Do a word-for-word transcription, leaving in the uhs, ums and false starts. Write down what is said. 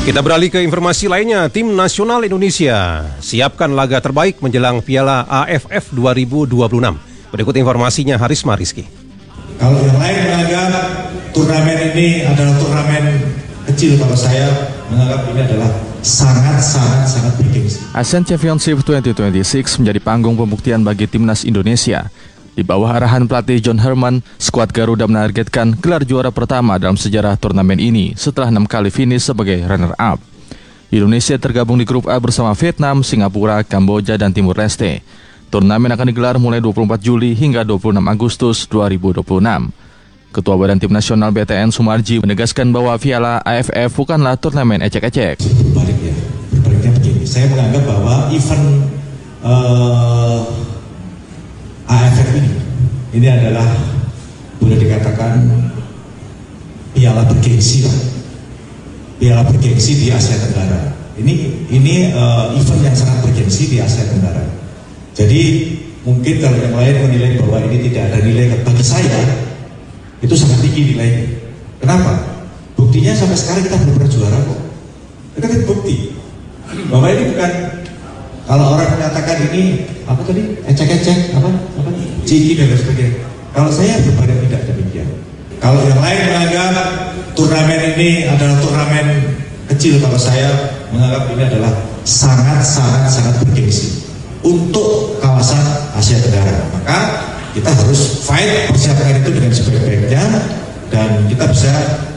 Kita beralih ke informasi lainnya. Tim nasional Indonesia siapkan laga terbaik menjelang Piala A F F dua ribu dua puluh enam. Berikut informasinya Harisma Rizky. Kalau yang lain menganggap turnamen ini adalah turnamen kecil, kalau saya menganggap ini adalah sangat-sangat-sangat bergengsi. Asian Championship dua ribu dua puluh enam menjadi panggung pembuktian bagi timnas Indonesia. Di bawah arahan pelatih John Herman, skuad Garuda menargetkan gelar juara pertama dalam sejarah turnamen ini setelah enam kali finish sebagai runner-up. Indonesia tergabung di grup A bersama Vietnam, Singapura, Kamboja, dan Timur Leste. Turnamen akan digelar mulai dua puluh empat Juli hingga dua puluh enam Agustus dua ribu dua puluh enam. Ketua Badan Tim Nasional B T N Sumarji menegaskan bahwa Piala A F F bukanlah turnamen ecek-ecek. Berbalik ya, berbaliknya begini. Saya menganggap bahwa event uh, A F F ini, ini adalah boleh dikatakan piala bergengsi lah, piala bergengsi di Asia Tenggara. Ini ini uh, event yang sangat bergengsi di Asia Tenggara. Jadi mungkin kalau yang lain menilai bahwa ini tidak ada nilai, bagi saya itu sangat tinggi nilainya. Kenapa? Buktinya sampai sekarang kita belum pernah juara kok. Itu kan bukti bahwa ini bukan, kalau orang menyatakan ini apa tadi, ecek-ecek, apa, apa, ciki dan sebagainya. Kalau saya berbalik tidak demikian. Kalau yang lain menganggap turnamen ini adalah turnamen kecil, kalau saya menganggap ini adalah sangat-sangat-sangat bergengsi untuk kawasan Asia Tenggara. Maka kita harus fight, persiapkan itu dengan sebaik-baiknya, dan kita bisa